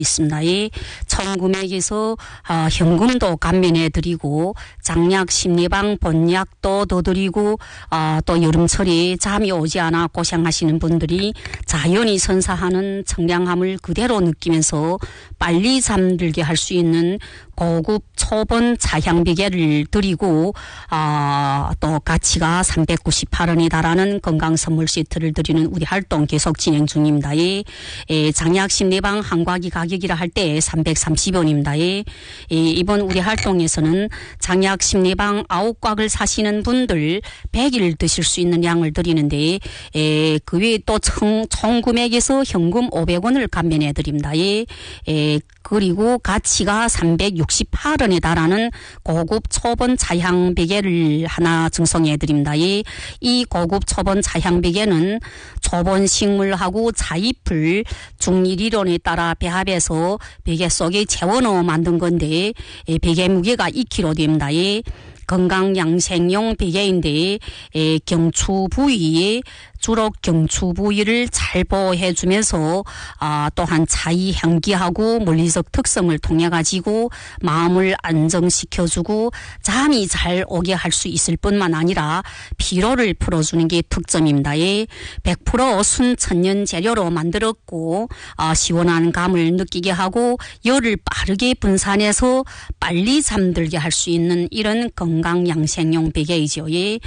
있습니다. 이 청구맥에서 현금도 감면해드리고 장약 심리방 본약도 더 드리고 또 여름철에 잠이 오지 않아 고생하시는 분들이 자연이 선사하는 청량함을 그대로 느끼면서 빨리 잠들게 할 수 있는 고급 초본 차향비계를 드리고 또 가치가 398원에 달하는 건강선물 세트를 드리는 우리 활동 계속 진행 중입니다. 장약 심리방 한과기 가격이라 할 때 330원입니다. 이번 우리 활동에서는 장약 심리방 9곽을 사시는 분들 100일 드실 수 있는 양을 드리는데 그 외에 또 총 금액에서 현금 500원을 감면해 드립니다. 그리고 가치가 368원에 달하는 고급 초본 차향 베개를 하나 증송해 드립니다. 이 고급 초본 차향 베개는 초본 식물하고 자잎을 중리리론에 따라 배합해서 베개 속에 재워넣어 만든 건데 베개 무게가 2kg 됩니다. 건강양생용 베개인데 경추 부위에 주로 경추 부위를 잘 보호해 주면서 또한 자의 향기하고 물리적 특성을 통해 가지고 마음을 안정시켜주고 잠이 잘 오게 할 수 있을 뿐만 아니라 피로를 풀어주는 게 특점입니다. 100% 순천연 재료로 만들었고 시원한 감을 느끼게 하고 열을 빠르게 분산해서 빨리 잠들게 할 수 있는 이런 건강양생용 베개이죠.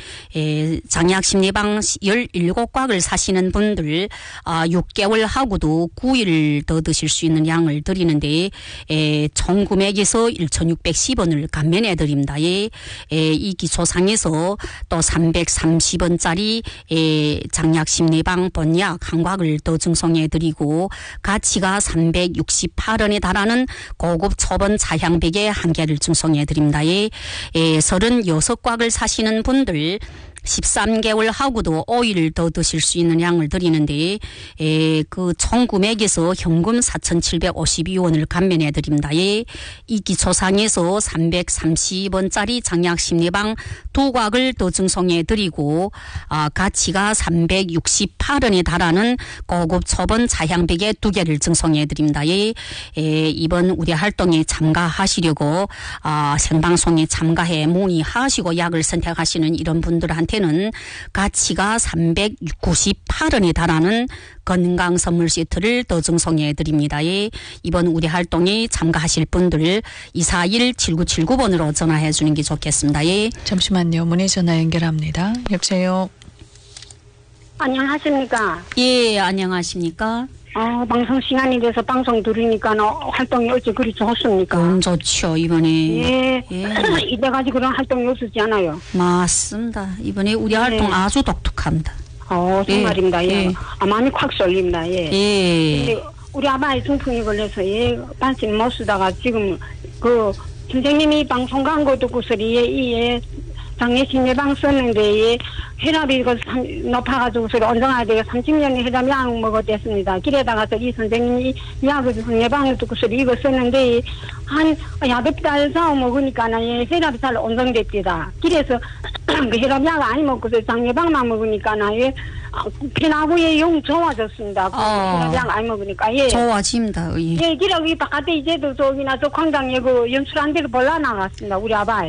장약심리방 17곽을 사시는 분들 6개월 하고도 9일 더 드실 수 있는 양을 드리는데 총 금액에서 1,610원을 감면해 드립니다. 이 기초상에서 또 330원짜리 장약심리방 본약 한 곽을 더 증송해 드리고 가치가 368원에 달하는 고급 초본 차향 베개 한 개를 증송해 드립니다. 36곽을 사시는 분들 13개월 하고도 5일 더 드실 수 있는 양을 드리는데 그 총 금액에서 현금 4,752원을 감면해 드립니다. 이 기초상에서 330원짜리 장약심리방 2곽을 더 증송해 드리고 가치가 368원에 달하는 고급 초본 차향베개 2개를 증송해 드립니다. 이번 우리 활동에 참가하시려고 생방송에 참가해 문의하시고 약을 선택하시는 이런 분들한테 는 가치가 398원에 달하는 건강선물 세트를 더 증송해 드립니다. 이번 우리 활동에 참가하실 분들 241-7979번으로 전화해 주는 게 좋겠습니다. 잠시만요. 문의 전화 연결합니다. 여보세요. 안녕하십니까? 예, 안녕하십니까? 방송 시간이 돼서 방송 들으니까 활동이 어찌 그리 좋습니까? 좋죠, 이번에. 이때까지 그런 활동이 없었지 않아요? 맞습니다. 이번에 우리 활동 아주 독특합니다. 정말입니다. 마음이 콱 쏠립니다. 근데 우리 아바의 중풍이 걸려서 반신 못 쓰다가 지금 선생님이 방송 광고 듣고서 장례식예방 썼는데 혈압이 높아가지고서 언정하게 30년의 혈압 약 먹었댔습니다. 길에 나가서 이 선생님이 약을 예방을 듣고서 이거 썼는데 한 8달 사 먹으니까 혈압이 잘 언정됐디다. 길에서 그 혈압 약 안 먹고서 장예방만 먹으니까 편하고 영 좋아졌습니다. 혈압 약 안 먹으니까 좋아집니다. 기력이 바깥에 이제도 저기나 저 광장에 연출한 데로 볼라 나갔습니다. 우리 아바이.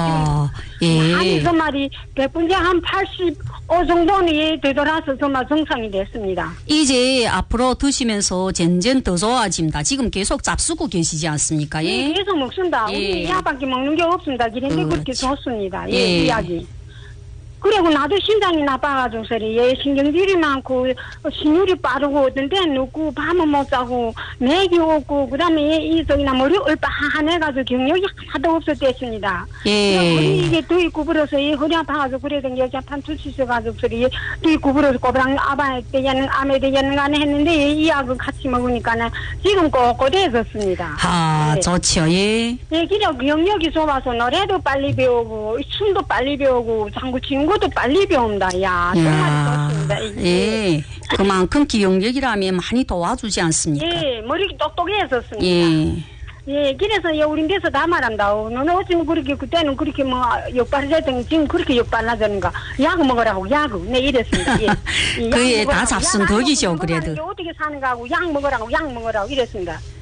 아니 정말이 100분째 한 85 정도는 되돌아서 정말 정상이 됐습니다. 이제 앞으로 드시면서 점점 더 좋아집니다. 지금 계속 잡수고 계시지 않습니까? 계속 먹습니다. 우리 약밖에 먹는 게 없습니다. 그런데 그렇게 좋습니다. 이 약이. 그리고 나도 심장이 나빠가지고서 신경질이 많고 신율이 빠르고 어떤 데는 눕고 밤은 못 자고 맥이 없고 그다음에 머리 얼빠한해가지고 경력이 하나도 없었댔습니다. 이게 두이 구부러서 허리 아파가지고 그래도 여자판 투치셔가지고 두이 구부러서 꼬부랑 아바에 대야는 암에 대야는 간에 했는데 이 약을 같이 먹으니까는 지금 꼿꼿해졌습니다. 좋죠. 기력 경력이 좋아서 노래도 빨리 배우고 춤도 빨리 배우고 장구 친구도 빨리 배운다. 정말 좋습니다. 그만큼 기억력이라면 많이 도와주지 않습니까? 머리 똑똑해졌습니다. 그래서 우리 데서 다 말한다. 너는 어찌 그렇게 그때는 그렇게 역발했더니 지금 그렇게 역발하자는가. 약 먹으라고 약. 이랬습니다. 그게 다 잡순 덕이죠. 그래도. 어떻게 사는가 하고 약 먹으라고 이랬습니다.